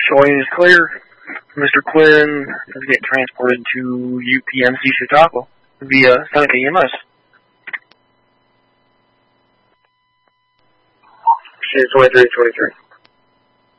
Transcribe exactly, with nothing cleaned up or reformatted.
Lane is clear. Mister Quinn is getting transported to U P M C Chautauqua via Seneca E M S. She's twenty-three twenty-three.